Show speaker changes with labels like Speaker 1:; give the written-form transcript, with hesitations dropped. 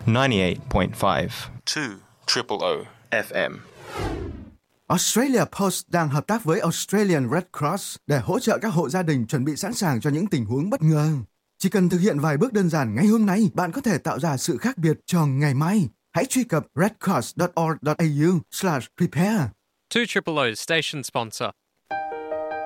Speaker 1: 98.5 2 FM.
Speaker 2: Australia Post đang hợp tác với Australian Red Cross để hỗ trợ các hộ gia đình chuẩn bị sẵn sàng cho những tình huống bất ngờ. Chỉ cần thực hiện vài bước đơn giản ngay hôm nay, bạn có thể tạo ra sự khác biệt cho ngày mai. Hãy truy cập redcross.org.au/prepare.
Speaker 3: 2 Triple O station sponsor.